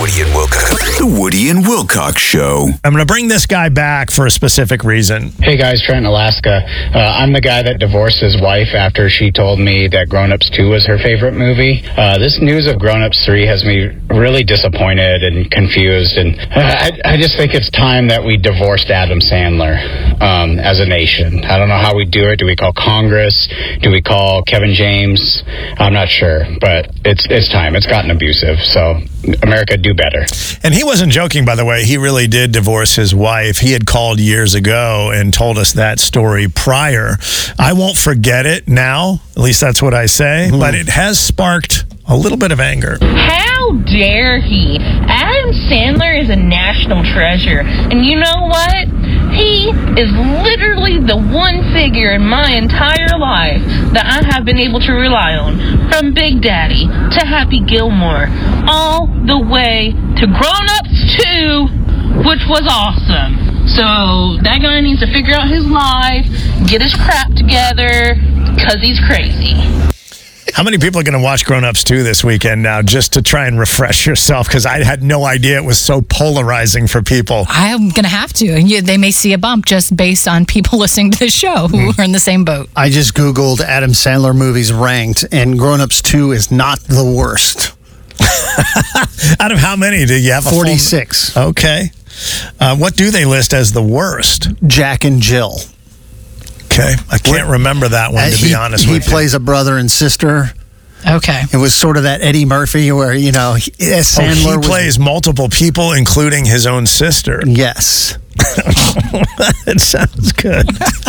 Woody and Wilcox. The Woody and Wilcox Show. I'm going to bring this guy back for a specific reason. Hey guys, Trent, Alaska. I'm the guy that divorced his wife after she told me that Grown Ups 2 was her favorite movie. This news of Grown Ups 3 has me really disappointed and confused, and I just think it's time that we divorced Adam Sandler as a nation. I don't know how we do it. Do we call Congress? Do we call Kevin James? I'm not sure, but it's time. It's gotten abusive, so America, do better. And he wasn't joking, by the way. He really did divorce his wife. He had called years ago and told us that story prior. I won't forget it now. At least that's what I say. But it has sparked a little bit of anger. How dare he? Adam Sandler is a national treasure. And you know what? He is literally the one figure in my entire life that I have been able to rely on. From Big Daddy to Happy Gilmore, all the way to Grown Ups 2, which was awesome. So that guy needs to figure out his life, get his crap together, because he's crazy. How many people are going to watch Grown Ups 2 this weekend now just to try and refresh yourself? Because I had no idea it was so polarizing for people. I'm going to have to. They may see a bump just based on people listening to the show who are in the same boat. I just Googled Adam Sandler movies ranked, and Grown Ups 2 is not the worst. Out of how many do you have? 46. Okay. What do they list as the worst? Jack and Jill. Okay. I can't remember that one, to be honest with you. He plays a brother and sister. Okay. It was sort of that Eddie Murphy where, Sandler he plays multiple people, including his own sister. Yes. It sounds good.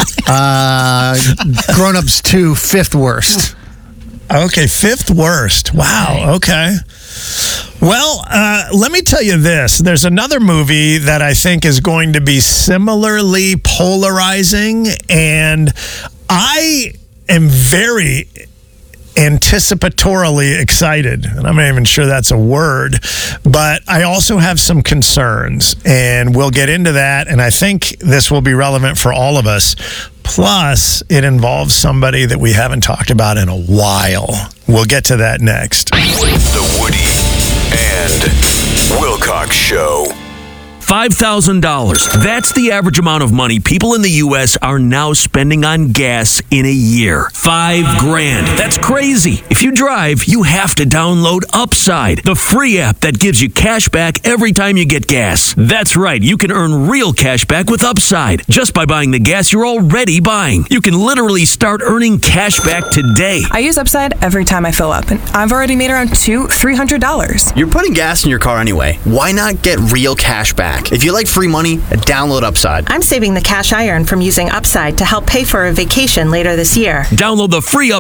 Grown Ups 2, 5th worst. Okay, 5th worst. Wow, okay. Well, let me tell you this. There's another movie that I think is going to be similarly polarizing, and I am very anticipatorily excited, and I'm not even sure that's a word, but I also have some concerns, and we'll get into that, and I think this will be relevant for all of us. Plus, it involves somebody that we haven't talked about in a while. We'll get to that next. The Woody and Wilcox Show. $5,000. That's the average amount of money people in the U.S. are now spending on gas in a year. $5,000. That's crazy. If you drive, you have to download Upside, the free app that gives you cash back every time you get gas. That's right. You can earn real cash back with Upside just by buying the gas you're already buying. You can literally start earning cash back today. I use Upside every time I fill up, and I've already made around $200-$300. You're putting gas in your car anyway. Why not get real cash back? If you like free money, download Upside. I'm saving the cash I earn from using Upside to help pay for a vacation later this year. Download the free